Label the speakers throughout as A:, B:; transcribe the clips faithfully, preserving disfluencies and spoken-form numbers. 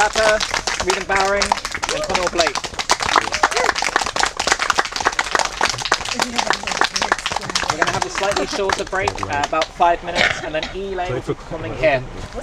A: Tapper, Regan Bowering, and Conor Blake. We're going to have a slightly shorter break, uh, about five minutes, and then Elaine will be coming here.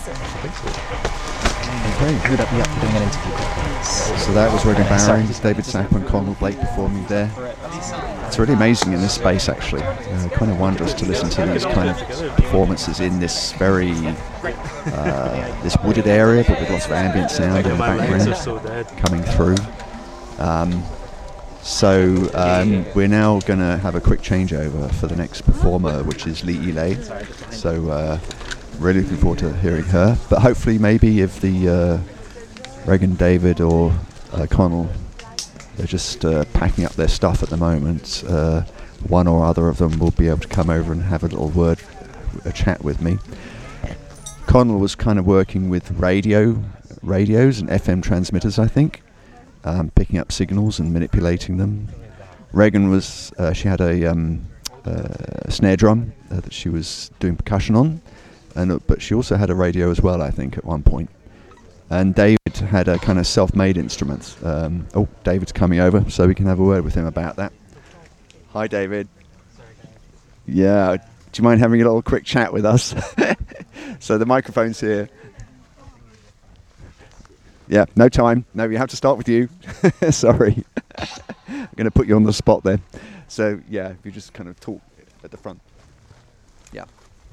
B: Okay, good up, yep, doing an interview. So that was Regan Bowering, David Sapper and Conor Blake performing there. It's really amazing in this space, actually. Uh, kind of wondrous to listen to these kind of performances in this very uh, this wooded area, but with lots of ambient sound in the background coming through. Um, so um, we're now going to have a quick changeover for the next performer, which is Lee Ely. So uh, really looking forward to hearing her. But hopefully, maybe if the uh, Regan, David, or uh, Conor, they're just uh, packing up their stuff at the moment, uh, one or other of them will be able to come over and have a little word, a chat with me. Conor was kind of working with radio, radios and F M transmitters, I think, um, picking up signals and manipulating them. Regan was, uh, she had a um, uh, snare drum uh, that she was doing percussion on, and uh, but she also had a radio as well, I think, at one point. And David had a kind of self-made instrument. Um, oh, David's coming over, so we can have a word with him about that. Hi, David. Yeah, do you mind having a little quick chat with us? So the microphone's here. Yeah, no time. No, we have to start with you. Sorry. I'm going to put you on the spot then. So, yeah, if you just kind of talk at the front. Yeah.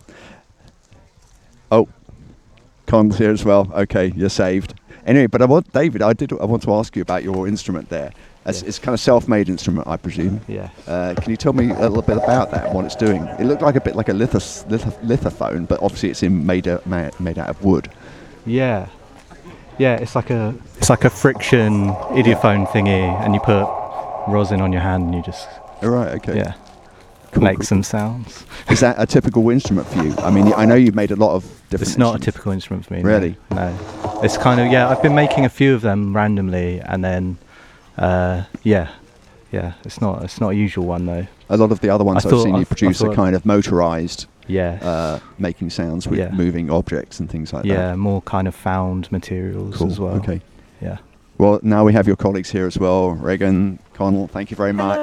B: Oh. Con's here as well. Okay, you're saved. Anyway, but I want David. I did. I want to ask you about your instrument there. It's, yeah. It's kind of self-made instrument, I presume.
C: Yeah.
B: Uh, can you tell me a little bit about that and what it's doing? It looked like a bit like a lithos, lithos, lithophone, but obviously it's in made out, made out of wood.
C: Yeah. Yeah. It's like a it's like a friction idiophone thingy, and you put rosin on your hand, and you just.
B: All right. Okay.
C: Yeah.
B: Cool,
C: make
B: cool.
C: some sounds.
B: Is that a typical instrument for you? I mean, I know you've made a lot of different
C: It's not
B: instruments.
C: a typical instrument for me.
B: Really?
C: No. no. It's kind of, yeah, I've been making a few of them randomly, and then, uh, yeah, yeah, it's not it's not a usual one, though.
B: A lot of the other ones
C: I
B: I've
C: thought-
B: seen
C: I
B: you
C: th-
B: produce
C: I
B: are
C: thought-
B: kind of motorized,
C: Yeah.
B: uh, making sounds with
C: Yeah.
B: moving objects and things like that.
C: yeah, more kind of found materials
B: Cool.
C: as well.
B: Okay.
C: Yeah.
B: Well, now we have your colleagues here as well. Regan, Conor, thank you very much.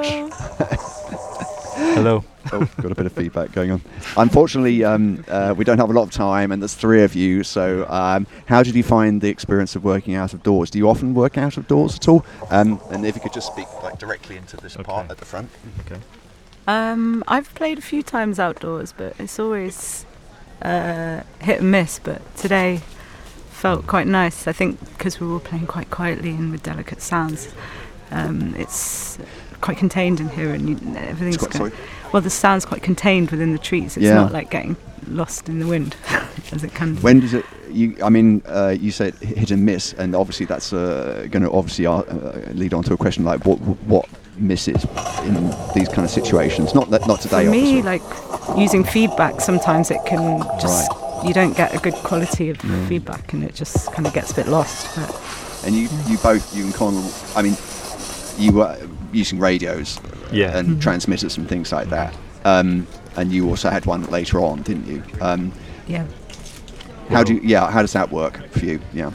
C: Hello.
B: Oh, got a bit of feedback going on. Unfortunately, um, uh, we don't have a lot of time, and there's three of you. So, um, how did you find the experience of working out of doors? Do you often work out of doors at all? Um, and if you could just speak like directly into this
C: Okay.
B: part at the front.
C: Okay.
D: Um, I've played a few times outdoors, but it's always uh, hit and miss. But today felt quite nice. I think because we were all playing quite quietly and with delicate sounds, um, it's quite contained in here, and you, everything's
B: It's quite-
D: kind
B: sorry?
D: well, the sound's quite contained within the trees. It's
B: Yeah.
D: not like getting lost in the wind as it can.
B: When does it? You, I mean, uh, you said hit and miss, and obviously that's uh, going to obviously uh, uh, lead on to a question like what what misses in these kind of situations. Not that not today.
D: For me,
B: obviously.
D: like using feedback, sometimes it can just you don't get a good quality of
B: Yeah.
D: feedback, and it just kind of gets a bit lost. But
B: And you, you both, you and Conor, I mean, you were using radios
C: Yeah.
B: and
D: Mhm.
B: transmitters and things like that. Um, and you also had one later on, didn't you? Um,
D: yeah.
B: how do you, yeah, how does that work for you? Yeah.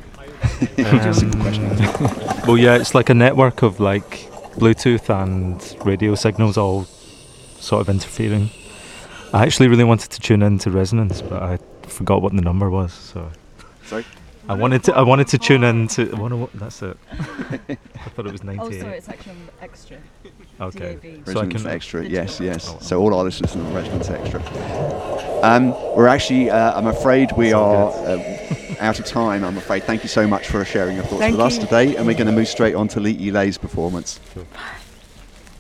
B: Simple question.
E: Well, yeah, it's like a network of like Bluetooth and radio signals all sort of interfering. I actually really wanted to tune into resonance, but I forgot what the number was. So
B: Sorry?
E: I wanted to. I wanted to tune into. I wanna, that's it. I thought it was ninety-eight.
D: Oh, sorry, it's actually extra.
E: Okay.
D: D A V.
E: So I
B: Resonance
E: can.
B: Extra,
D: The
B: yes,
D: digital.
B: yes.
E: Oh,
B: So all our listeners know Resonance Extra. Um, we're actually, uh, I'm afraid we are uh, out of time, I'm afraid. Thank you so much for sharing your thoughts
D: Thank
B: with us
D: you.
B: today, and we're going to move straight on to Lee Ely's performance.
E: Sure.